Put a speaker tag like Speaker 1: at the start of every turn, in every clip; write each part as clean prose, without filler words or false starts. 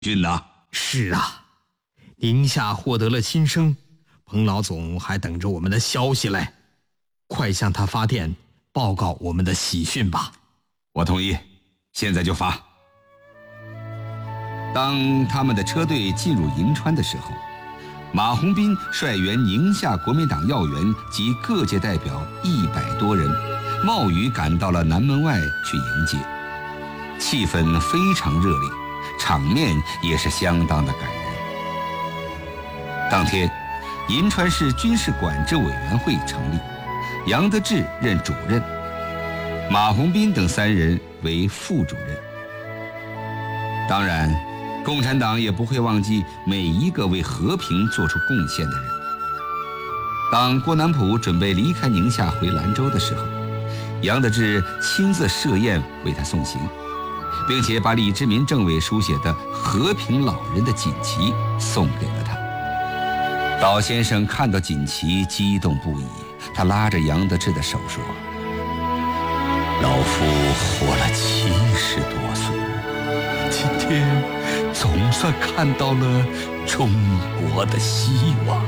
Speaker 1: 军呐。
Speaker 2: 是啊，宁夏获得了新生，彭老总还等着我们的消息嘞，快向他发电报告我们的喜讯吧。
Speaker 1: 我同意，现在就发。当他们的车队进入银川的时候，马鸿宾率原宁夏国民党要员及各界代表100多人，冒雨赶到了南门外去迎接，气氛非常热烈，场面也是相当的感人。当天，银川市军事管制委员会成立，杨得志任主任，马鸿宾等3人为副主任。当然，共产党也不会忘记每一个为和平做出贡献的人。当郭南浦准备离开宁夏回兰州的时候，杨得志亲自设宴为他送行，并且把李志民政委书写的和平老人的锦旗送给了他。老先生看到锦旗激动不已，他拉着杨得志的手说：“老夫活了70多岁，今天总算看到了中国的希望。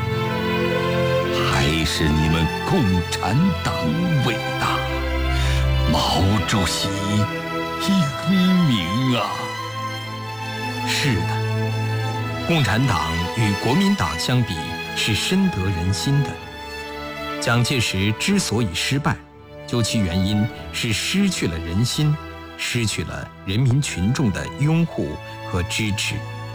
Speaker 1: 还是你们共产党伟大，毛主席英明啊！”
Speaker 2: 是的，共产党与国民党相比是深得人心的。蒋介石之所以失败，究其原因是失去了人心，失去了人民群众的拥护和支持。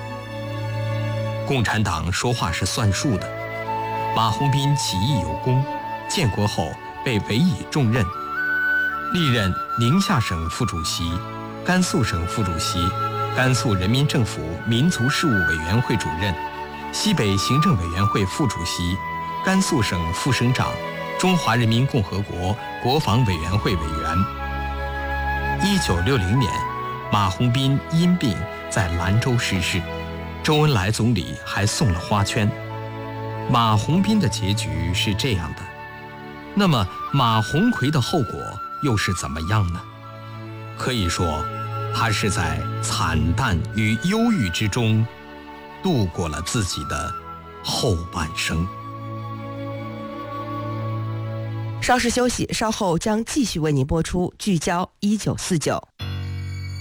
Speaker 2: 共产党说话是算数的，马鸿宾起义有功，建国后被委以重任，历任宁夏省副主席、甘肃省副主席、甘肃人民政府民族事务委员会主任、西北行政委员会副主席、甘肃省副省长、中华人民共和国国防委员会委员。1960年，马鸿宾因病在兰州逝世，周恩来总理还送了花圈。马鸿宾的结局是这样的，那么马鸿逵的后果又是怎么样呢？可以说，他是在惨淡与忧郁之中度过了自己的后半生。
Speaker 3: 稍事休息，稍后将继续为您播出《聚焦1949》。